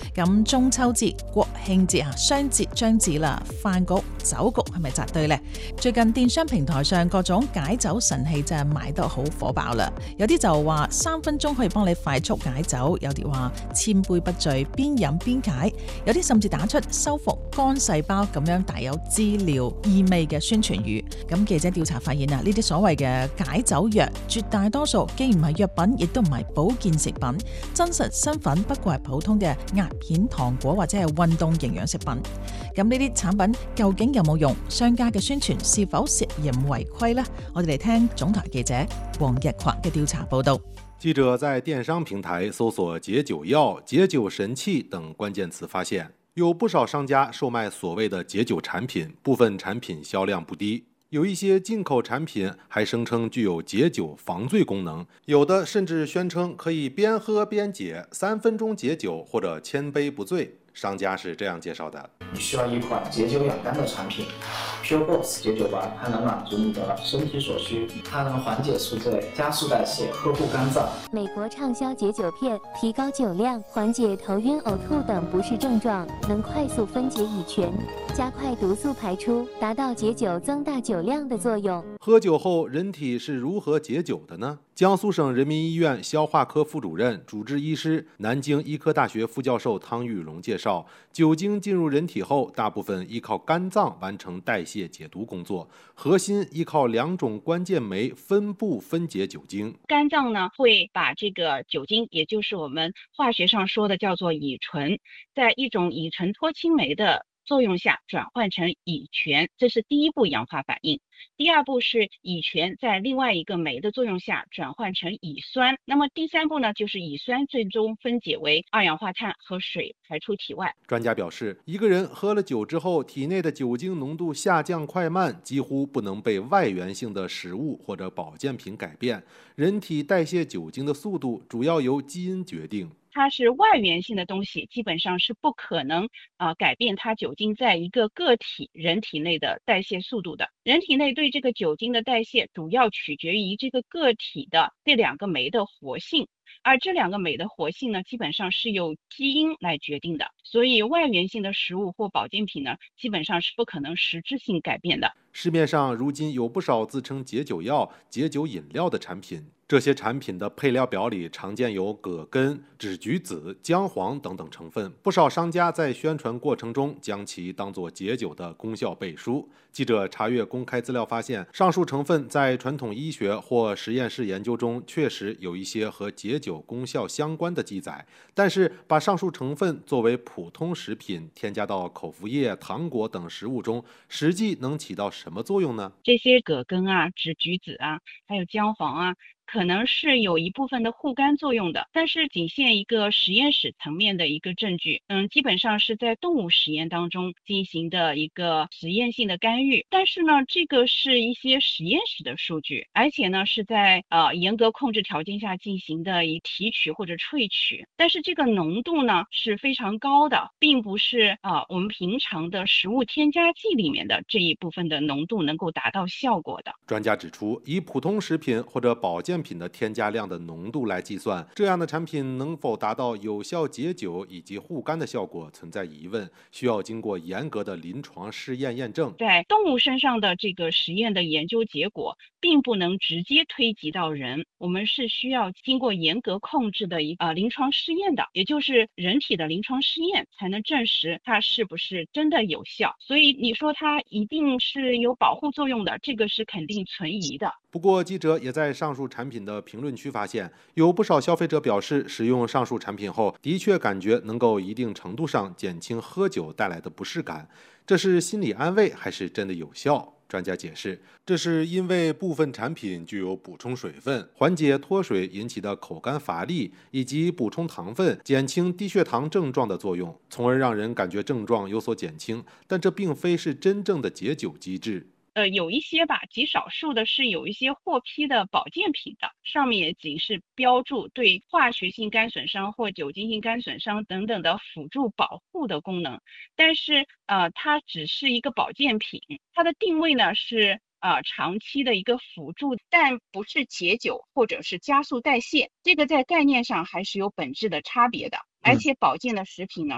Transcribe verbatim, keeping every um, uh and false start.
咁中秋節、國慶節啊，雙節將至啦，飯局、酒局係咪扎堆呢？最近電商平台上各種解酒神器就係賣得好火爆啦。有啲就話三分鐘可以幫你快速解酒，有啲話千杯不醉，邊飲邊解，有啲甚至打出修復肝細胞咁樣帶有治療意味嘅宣傳語。咁記者調查發現啊，呢啲所謂嘅解酒藥絕大多數既唔係藥品，亦都唔係保健食品，真實身份不過係普通嘅壓片糖果或者係運動營養食品。咁呢啲產品究竟有冇用？商家嘅宣傳是否涉嫌違規呢？我哋嚟聽總台記者黃日華嘅調查報道。 記者在電商平台搜索解酒藥、解酒神器等關鍵詞，發現有不少商家售賣所謂的解酒產品，部分產品銷量不低。有一些進口產品還聲稱具有解酒防醉功能，有的甚至宣稱可以邊喝邊解，三分鐘解酒或者千杯不醉。商家是這樣介紹的： 你需要一款解酒養肝的產品 ，Pure Box 解酒丸，它能滿足你的身體所需，它能緩解宿醉、加速代謝、呵護肝臟。 美國暢銷解酒片，提高酒量，緩解頭暈、嘔吐等不適症狀，能快速分解乙醛，加快毒素排出，達到解酒增大酒量的作用。 喝酒後人體是如何解酒的呢？江蘇省人民醫院消化科副主任、主治醫師、南京醫科大學副教授湯玉龍介紹，酒精進入人體後，大部分依靠肝臟完成代謝解毒工作，核心依靠兩種關鍵酶分布分解酒精。 肝臟呢會把這個酒精，也就是我們化學上說的叫做乙醇，在一種乙醇脫氫酶的作用下轉換成乙醛，這是第一步氧化反應。第二步是乙醛在另外一個酶的作用下轉換成乙酸，那麼第三步呢，就是乙酸最終分解為二氧化碳和水排出體外。 專家表示，一個人喝了酒之後，體內的酒精濃度下降快慢，幾乎不能被外源性的食物或者保健品改變。人體代謝酒精的速度主要由基因決定。 它是外源性的東西，基本上是不可能啊、呃、改變它酒精在一個個體人體內的代謝速度的。人體內對這個酒精的代謝主要取決於這個個體的這兩個酶的活性，而這兩個酶的活性呢，基本上是由基因來決定的。所以外源性的食物或保健品呢，基本上是不可能實質性改變的。 市面上如今有不少自稱解酒藥、解酒飲料的產品。這些產品的配料表裡常見有葛根、梔橘子、薑黃等等成分，不少商家在宣傳過程中將其當作解酒的功效背書。記者查閱公開資料發現，上述成分在傳統醫學或實驗室研究中確實有一些和解酒功效相關的記載，但是把上述成分作為普通食品添加到口服液、糖果等食物中，實際能起到什麼作用呢？ 這些葛根啊、梔橘子啊，還有薑黃啊，可能是有一部分的護肝作用的，但是僅限一個實驗室層面的一個證據。嗯，基本上是在動物實驗當中進行的一個實驗性的干預。但是呢，這個是一些實驗室的數據，而且呢是在呃嚴格控制條件下進行的一提取或者萃取。但是這個濃度呢是非常高的，並不是啊、呃、我們平常的食物添加劑裡面的這一部分的濃度能夠達到效果的。 專家指出，以普通食品或者保健品的添加量的濃度來計算，這樣的產品能否達到有效解酒以及護肝的效果存在疑問，需要經過嚴格的臨床試驗驗證。 在動物身上的這個實驗的研究結果並不能直接推及到人，我們是需要經過嚴格控制的一呃臨床試驗的，也就是人體的臨床試驗才能證實它是不是真的有效。所以你說它一定是有保護作用的，這個是肯定存疑的。 不過記者也在上述產品的評論區發現，有不少消費者表示，使用上述產品後的確感覺能夠一定程度上減輕喝酒帶來的不適感。這是心理安慰還是真的有效？專家解釋，這是因為部分產品具有補充水分、緩解脫水引起的口乾乏力，以及補充糖分、減輕低血糖症狀的作用，從而讓人感覺症狀有所減輕。但這並非是真正的解酒機制。 呃，有一些吧，極少數的是有一些獲批的保健品的，上面也僅是標注對化學性肝損傷或酒精性肝損傷等等的輔助保護的功能，但是呃，它只是一個保健品，它的定位呢是呃長期的一個輔助，但不是解酒或者是加速代謝，這個在概念上還是有本質的差別的。而且保健的食品呢，